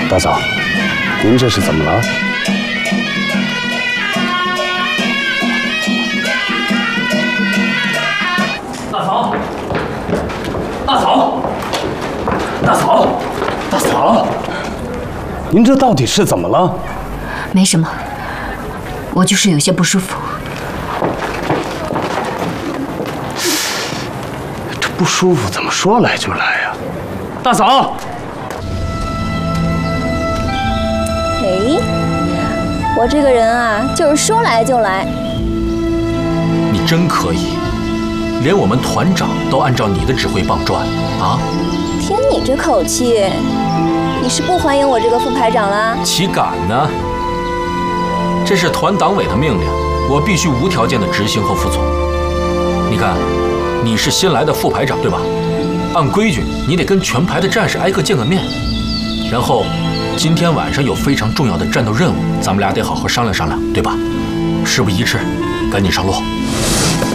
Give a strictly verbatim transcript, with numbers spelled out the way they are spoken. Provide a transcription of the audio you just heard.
大嫂，您这是怎么了？ 大嫂，大嫂，大嫂，大嫂， 您这到底是怎么了？ 没什么，我就是有些不舒服。 这不舒服怎么说来就来呀？ 大嫂。 哎，我这个人啊，就是说来就来。 你真可以，连我们团长都按照你的指挥棒转啊！ 听你这口气，你是不欢迎我这个副排长啦？ 岂敢呢？这是团党委的命令，我必须无条件的执行和服从。你看，你是新来的副排长对吧？按规矩，你得跟全排的战士挨个见个面，然后。 今天晚上有非常重要的战斗任务，咱们俩得好好商量商量，对吧？事不宜迟，赶紧上路。